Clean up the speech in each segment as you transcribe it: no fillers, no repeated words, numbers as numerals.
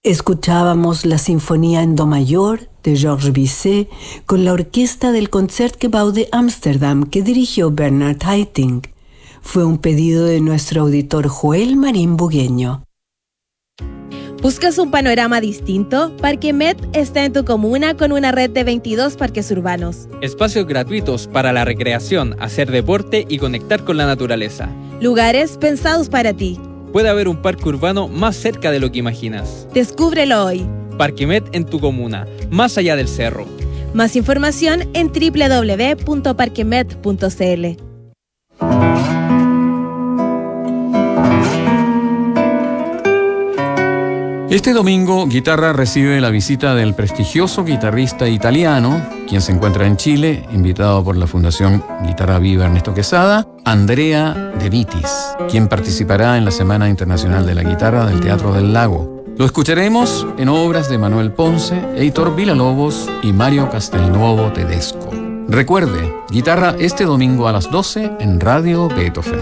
Escuchábamos la Sinfonía en Do mayor de Georges Bizet con la orquesta del Concertgebouw de Ámsterdam que dirigió Bernard Haitink. Fue un pedido de nuestro auditor Joel Marín Bugueño. ¿Buscas un panorama distinto? Parque Met está en tu comuna con una red de 22 parques urbanos. Espacios gratuitos para la recreación, hacer deporte y conectar con la naturaleza. Lugares pensados para ti. Puede haber un parque urbano más cerca de lo que imaginas. Descúbrelo hoy. Parque Met en tu comuna, más allá del cerro. Más información en www.parquemet.cl. Este domingo, Guitarra recibe la visita del prestigioso guitarrista italiano, quien se encuentra en Chile, invitado por la Fundación Guitarra Viva Ernesto Quesada, Andrea De Vitis, quien participará en la Semana Internacional de la Guitarra del Teatro del Lago. Lo escucharemos en obras de Manuel Ponce, Heitor Villalobos y Mario Castelnuovo Tedesco. Recuerde, Guitarra este domingo a las 12 en Radio Beethoven.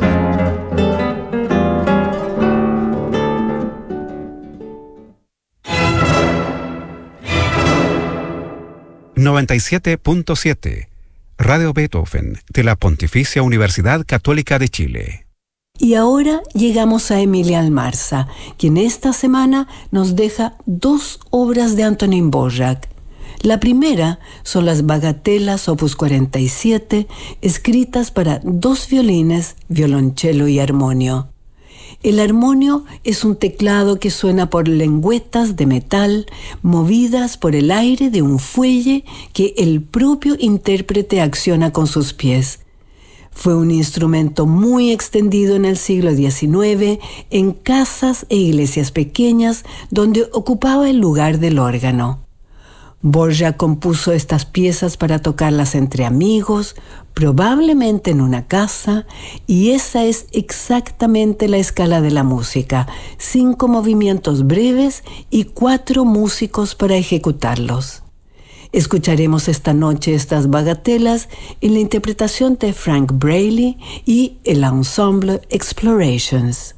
...97.7... Radio Beethoven de la Pontificia Universidad Católica de Chile. Y ahora llegamos a Emilia Almarza, quien esta semana nos deja 2 obras de Antonín Dvořák. La primera son las Bagatelas opus 47, escritas para 2 violines, violonchelo y armonio. El armonio es un teclado que suena por lengüetas de metal movidas por el aire de un fuelle que el propio intérprete acciona con sus pies. Fue un instrumento muy extendido en el siglo XIX en casas e iglesias pequeñas donde ocupaba el lugar del órgano. Dvořák compuso estas piezas para tocarlas entre amigos, probablemente en una casa, y esa es exactamente la escala de la música: 5 movimientos breves y 4 músicos para ejecutarlos. Escucharemos esta noche estas bagatelas en la interpretación de Frank Braley y el ensemble Explorations.